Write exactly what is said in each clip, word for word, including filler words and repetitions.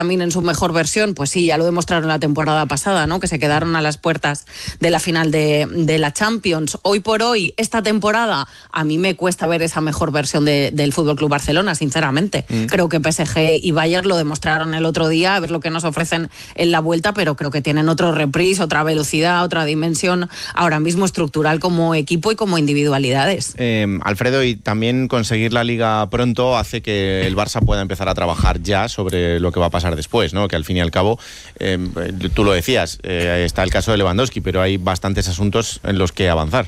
también en su mejor versión, pues sí, ya lo demostraron la temporada pasada, ¿no? Que se quedaron a las puertas de la final de, de la Champions. Hoy por hoy, esta temporada, a mí me cuesta ver esa mejor versión de, del F C Barcelona, sinceramente. Mm. Creo que P S G y Bayern lo demostraron el otro día, a ver lo que nos ofrecen en la vuelta, pero creo que tienen otro reprise, otra velocidad, otra dimensión ahora mismo estructural como equipo y como individualidades. Eh, Alfredo, y también conseguir la Liga pronto hace que el Barça pueda empezar a trabajar ya sobre lo que va a pasar después, ¿no? Que al fin y al cabo, eh, tú lo decías, eh, está el caso de Lewandowski, pero hay bastantes asuntos en los que avanzar.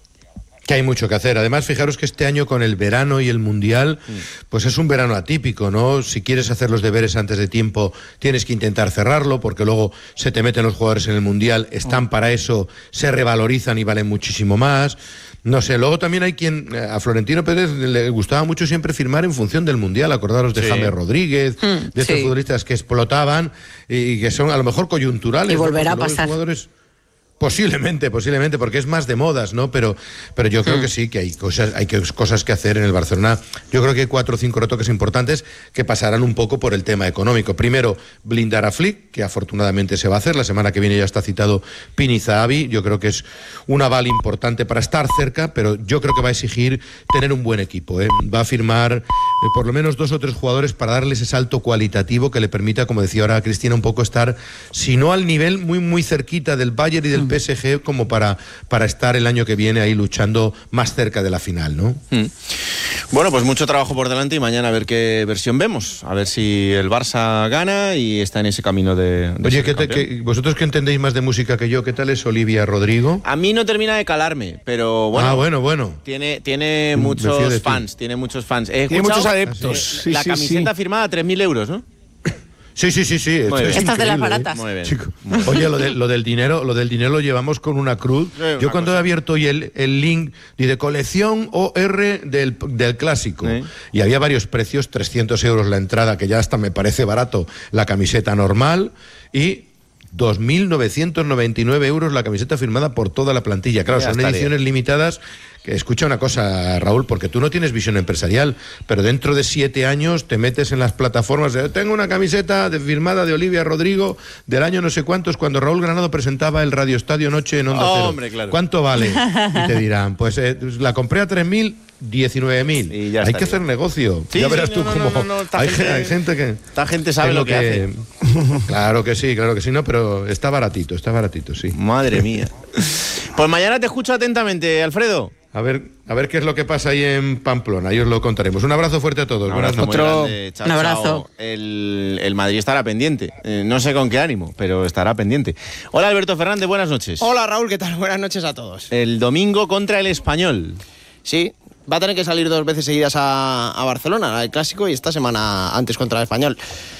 Que hay mucho que hacer. Además, fijaros que este año con el verano y el Mundial, pues es un verano atípico, ¿no? Si quieres hacer los deberes antes de tiempo, tienes que intentar cerrarlo, porque luego se te meten los jugadores en el Mundial, están para eso, se revalorizan y valen muchísimo más. No sé, luego también hay quien, a Florentino Pérez le gustaba mucho siempre firmar en función del Mundial, acordaros de sí. James Rodríguez, mm, de estos sí. futbolistas que explotaban y que son a lo mejor coyunturales. Y volverá ¿no? a pasar. Jugadores... Posiblemente, posiblemente, porque es más de modas, ¿no? Pero, pero yo creo mm. que sí, que hay cosas, hay que, cosas que hacer en el Barcelona. Yo creo que hay cuatro o cinco retoques importantes que pasarán un poco por el tema económico. Primero, blindar a Flick, que afortunadamente se va a hacer. La semana que viene ya está citado Pini Zahavi. Yo creo que es un aval importante para estar cerca, pero yo creo que va a exigir tener un buen equipo, ¿eh? Va a firmar eh, por lo menos dos o tres jugadores para darle ese salto cualitativo que le permita, como decía ahora Cristina, un poco estar, si no al nivel, muy, muy cerquita del Bayern y del P S G, como para, para estar el año que viene ahí luchando más cerca de la final, ¿no? Mm. Bueno, pues mucho trabajo por delante y mañana a ver qué versión vemos, a ver si el Barça gana y está en ese camino de, de Oye, ¿qué te, que, vosotros que entendéis más de música que yo, ¿qué tal es Olivia Rodrigo? A mí no termina de calarme, pero bueno. Ah, bueno, bueno. Tiene, tiene muchos fans, tiene muchos fans. He tiene muchos adeptos. Eh, sí, la sí, camiseta sí. firmada a tres mil euros, ¿no? Sí, sí, sí, sí. Esta es de las baratas. ¿eh? Muy bien. Chico. Oye, lo, de, lo del dinero, lo del dinero lo llevamos con una cruz. Sí, Yo cuando cosa. he abierto hoy el, el link de colección O R del, del clásico, sí. y había varios precios, trescientos euros la entrada, que ya hasta me parece barato la camiseta normal, y dos mil novecientos noventa y nueve euros la camiseta firmada por toda la plantilla. Claro, ya son estaría. ediciones limitadas. Escucha una cosa, Raúl, porque tú no tienes visión empresarial, pero dentro de siete años te metes en las plataformas de, tengo una camiseta de, firmada de Olivia Rodrigo del año no sé cuántos, cuando Raúl Granado presentaba el Radio Estadio Noche en Onda oh, Cero. Hombre, claro. ¿Cuánto vale? Y te dirán, pues eh, la compré a tres mil, diecinueve mil. Hay estaría. que hacer negocio. Sí, ya verás sí, tú no, cómo... No, no, no, hay, gente, hay gente que... Esta gente sabe lo que, que hace. Claro que sí, claro que sí, no, pero está baratito, está baratito, sí. Madre mía. Pues mañana te escucho atentamente, Alfredo. A ver, a ver qué es lo que pasa ahí en Pamplona, ahí os lo contaremos. Un abrazo fuerte a todos. Un Buenas abrazo, noches. Chao, Un abrazo. Chao. El, el Madrid estará pendiente. Eh, no sé con qué ánimo, pero estará pendiente. Hola, Alberto Fernández, buenas noches. Hola, Raúl, ¿qué tal? Buenas noches a todos. El domingo contra el Español. Sí, va a tener que salir dos veces seguidas a, a Barcelona, al Clásico, y esta semana antes contra el Español.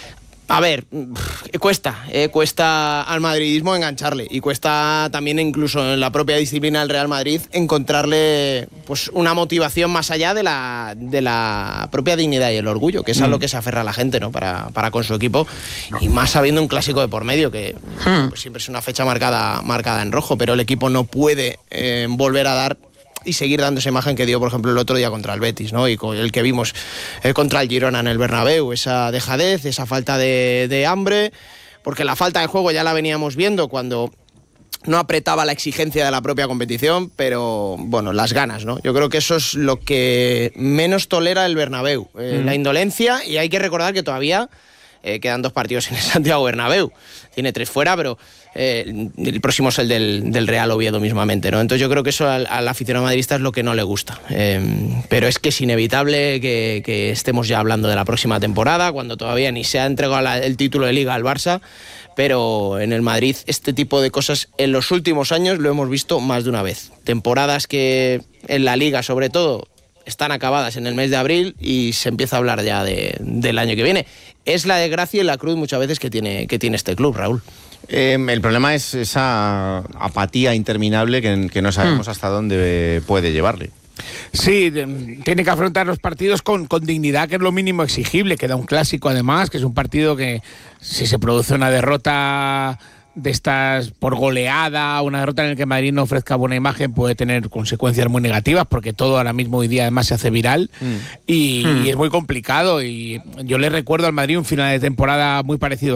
A ver, cuesta, eh, cuesta al madridismo engancharle y cuesta también incluso en la propia disciplina del Real Madrid encontrarle pues una motivación más allá de la, de la propia dignidad y el orgullo, que es a lo que se aferra la gente, ¿no? para, para con su equipo, y más sabiendo un clásico de por medio, que pues, siempre es una fecha marcada, marcada en rojo, pero el equipo no puede eh, volver a dar y seguir dando esa imagen que dio, por ejemplo, el otro día contra el Betis, ¿no? Y con el que vimos eh, contra el Girona en el Bernabéu, esa dejadez, esa falta de, de hambre, porque la falta de juego ya la veníamos viendo cuando no apretaba la exigencia de la propia competición, pero, bueno, las ganas, ¿no? Yo creo que eso es lo que menos tolera el Bernabéu, eh, mm. la indolencia, y hay que recordar que todavía eh, quedan dos partidos en el Santiago Bernabéu. Tiene tres fuera, pero eh, el próximo es el del, del Real Oviedo mismamente, ¿no? Entonces yo creo que eso al, al aficionado madridista es lo que no le gusta. Eh, pero es que es inevitable que, que estemos ya hablando de la próxima temporada, cuando todavía ni se ha entregado la, el título de Liga al Barça, pero en el Madrid este tipo de cosas en los últimos años lo hemos visto más de una vez. Temporadas que en la Liga, sobre todo, están acabadas en el mes de abril y se empieza a hablar ya de, del año que viene. Es la desgracia y la cruz muchas veces que tiene, que tiene este club, Raúl. Eh, el problema es esa apatía interminable que, que no sabemos mm. hasta dónde puede llevarle. Sí, tiene que afrontar los partidos con, con dignidad, que es lo mínimo exigible. Queda un clásico además, que es un partido que si se produce una derrota de estas por goleada, una derrota en la que Madrid no ofrezca buena imagen puede tener consecuencias muy negativas, porque todo ahora mismo hoy día además se hace viral mm. Y, mm. y es muy complicado. Y yo le recuerdo al Madrid un final de temporada muy parecido